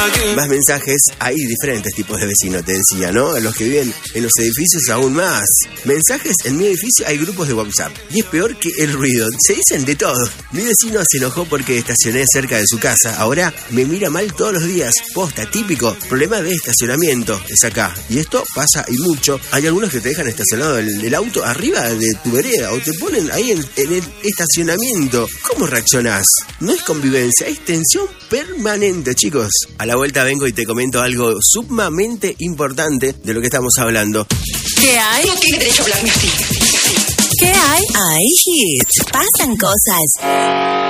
Más mensajes, hay diferentes tipos de vecinos, te decía, ¿no? Los que viven en los edificios aún más. Mensajes, en mi edificio hay grupos de WhatsApp. Y es peor que el ruido, se dicen de todo. Mi vecino se enojó porque estacioné cerca de su casa. Ahora me mira mal todos los días. Posta, típico. Problema de estacionamiento, es acá. Y esto pasa y mucho. Hay algunos que te dejan estacionado el auto arriba de tu vereda o te ponen ahí en el estacionamiento. ¿Cómo reaccionás? No es convivencia, es tensión permanente, chicos. A la vuelta vengo y te comento algo sumamente importante de lo que estamos hablando. ¿Qué hay? No tiene derecho a hablarme así. ¿Qué hay? Hay hits. Pasan cosas.